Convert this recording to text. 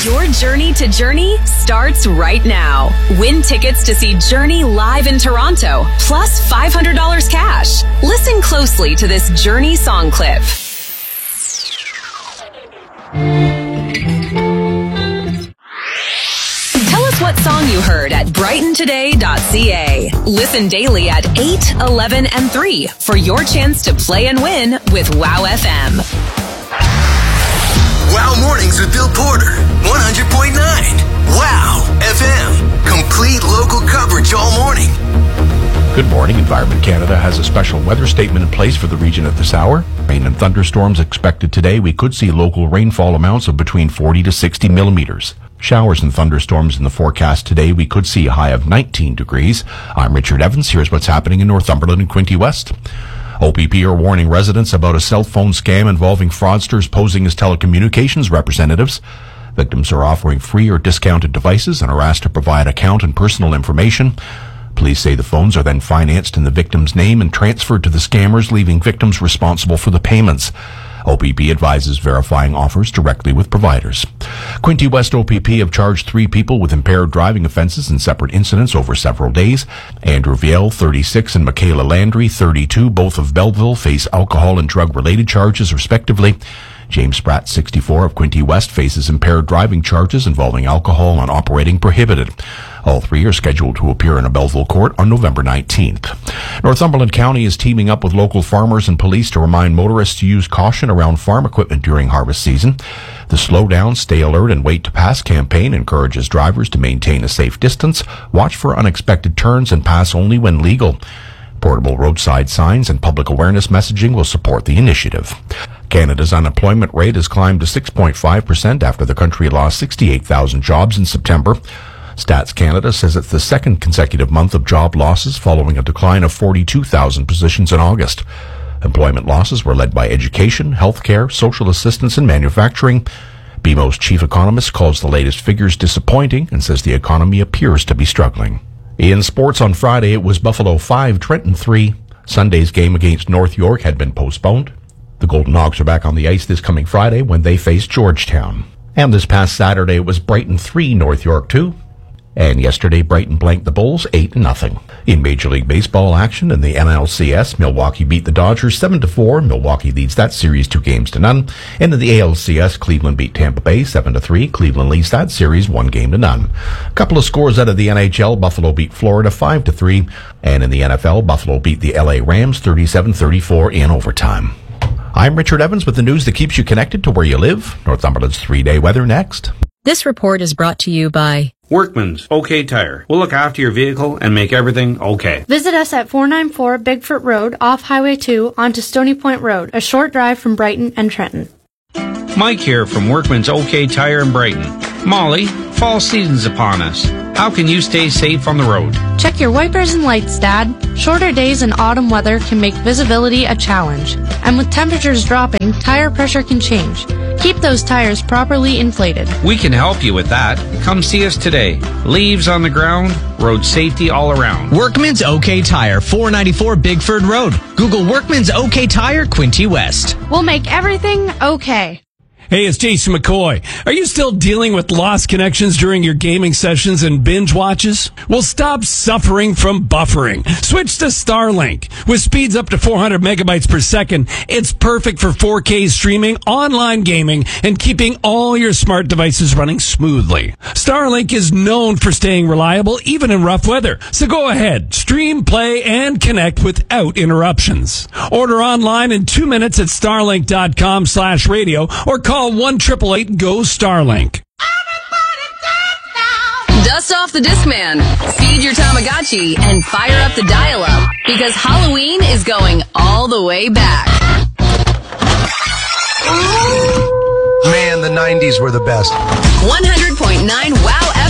Your journey to Journey starts right now. Win tickets to see Journey live in Toronto, plus $500 cash. Listen closely to this Journey song clip. Tell us what song you heard at brightontoday.ca. Listen daily at 8, 11, and 3 for your chance to play and win with Wow FM. Wow Mornings with Bill Porter, 100.9. Wow FM. Complete local coverage all morning. Good morning. Environment Canada has a special weather statement in place for the region at this hour. Rain and thunderstorms expected today. We could see local rainfall amounts of between 40 to 60 millimeters. Showers and thunderstorms in the forecast today. We could see a high of 19 degrees. I'm Richard Evans. Here's what's happening in Northumberland and Quinte West. OPP are warning residents about a cell phone scam involving fraudsters posing as telecommunications representatives. Victims are offering free or discounted devices and are asked to provide account and personal information. Police say the phones are then financed in the victim's name and transferred to the scammers, leaving victims responsible for the payments. OPP advises verifying offers directly with providers. Quinte West OPP have charged 3 people with impaired driving offences in separate incidents over several days. Andrew Viel, 36, and Michaela Landry, 32, both of Belleville, face alcohol and drug-related charges, respectively. James Spratt, 64, of Quinte West, faces impaired driving charges involving alcohol and operating prohibited. All 3 are scheduled to appear in a Belleville court on November 19th. Northumberland County is teaming up with local farmers and police to remind motorists to use caution around farm equipment during harvest season. The Slow Down, Stay Alert, and Wait to Pass campaign encourages drivers to maintain a safe distance, watch for unexpected turns, and pass only when legal. Portable roadside signs and public awareness messaging will support the initiative. Canada's unemployment rate has climbed to 6.5% after the country lost 68,000 jobs in September. Stats Canada says it's the second consecutive month of job losses following a decline of 42,000 positions in August. Employment losses were led by education, healthcare, social assistance, and manufacturing. BMO's chief economist calls the latest figures disappointing and says the economy appears to be struggling. In sports on Friday, it was Buffalo 5, Trenton 3. Sunday's game against North York had been postponed. The Golden Hogs are back on the ice this coming Friday when they face Georgetown. And this past Saturday, it was Brighton 3, North York 2. And yesterday, Brighton blanked the Bulls 8-0. In Major League Baseball action in the NLCS, Milwaukee beat the Dodgers 7-4. Milwaukee leads that series 2-0. And in the ALCS, Cleveland beat Tampa Bay 7-3. Cleveland leads that series 1-0. A couple of scores out of the NHL, Buffalo beat Florida 5-3. And in the NFL, Buffalo beat the LA Rams 37-34 in overtime. I'm Richard Evans with the news that keeps you connected to where you live. Northumberland's 3-day weather next. This report is brought to you by Workman's OK Tire. We'll look after your vehicle and make everything okay. Visit us at 494 Bigfoot Road off Highway 2 onto Stony Point Road, a short drive from Brighton and Trenton. Mike here from Workman's OK Tire in Brighton. Molly, fall season's upon us. How can you stay safe on the road? Check your wipers and lights, Dad. Shorter days and autumn weather can make visibility a challenge. And with temperatures dropping, tire pressure can change. Keep those tires properly inflated. We can help you with that. Come see us today. Leaves on the ground, road safety all around. Workman's OK Tire, 494 Bigford Road. Google Workman's OK Tire, Quinte West. We'll make everything okay. Hey, it's Jason McCoy. Are you still dealing with lost connections during your gaming sessions and binge watches? Well, stop suffering from buffering. Switch to Starlink. With speeds up to 400 megabytes per second, it's perfect for 4K streaming, online gaming, and keeping all your smart devices running smoothly. Starlink is known for staying reliable even in rough weather. So go ahead, stream, play, and connect without interruptions. Order online in 2 minutes at starlink.com/radio or call 1-888-GO-STARLINK. Dust off the Discman, feed your Tamagotchi, and fire up the dial-up because Halloween is going all the way back. Man, the 90s were the best. 100.9 Wow